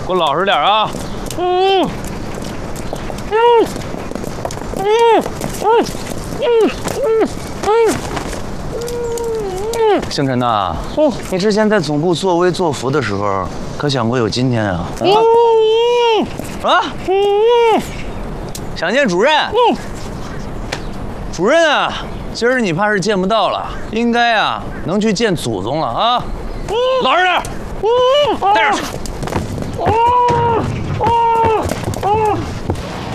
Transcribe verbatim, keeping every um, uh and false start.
给我老实点啊！嗯嗯嗯嗯嗯嗯嗯嗯。星辰呐，哦，你之前在总部作威作福的时候，可想过有今天啊？啊？啊？想见主任？嗯。主任啊，今儿你怕是见不到了，应该啊能去见祖宗了啊！老实点，带上去。